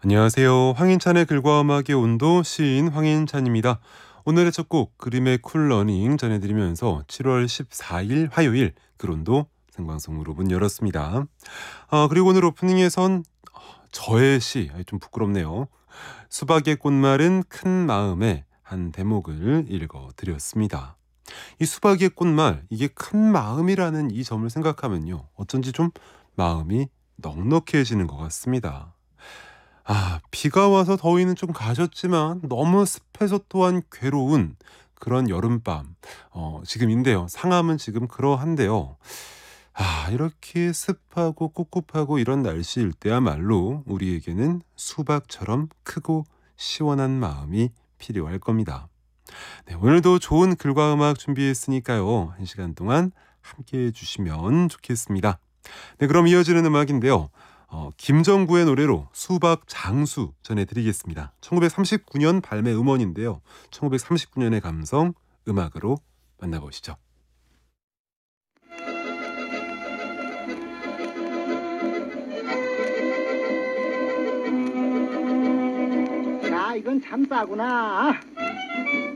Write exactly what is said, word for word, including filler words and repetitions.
안녕하세요. 황인찬의 글과 음악의 온도 시인 황인찬입니다. 오늘의 첫 곡 그림의 쿨러닝 전해드리면서 칠월 십사일 화요일 글온도 생방송으로 문 열었습니다. 아, 그리고 오늘 오프닝에선 저의 시, 아이, 좀 부끄럽네요. 수박의 꽃말은 큰 마음에 한 대목을 읽어드렸습니다. 이 수박의 꽃말, 이게 큰 마음이라는 이 점을 생각하면요, 어쩐지 좀 마음이 넉넉해지는 것 같습니다. 아, 비가 와서 더위는 좀 가셨지만 너무 습해서 또한 괴로운 그런 여름밤. 어, 지금인데요. 상암은 지금 그러한데요. 아, 이렇게 습하고 꿉꿉하고 이런 날씨일 때야말로 우리에게는 수박처럼 크고 시원한 마음이 필요할 겁니다. 네, 오늘도 좋은 글과 음악 준비했으니까요. 한 시간 동안 함께 해주시면 좋겠습니다. 네, 그럼 이어지는 음악인데요. 어, 김정구의 노래로 수박 장수 전해드리겠습니다. 천구백삼십구 년 발매 음원인데요. 천구백삼십구 년의 감성 음악으로 만나보시죠. 야, 이건 참 싸구나.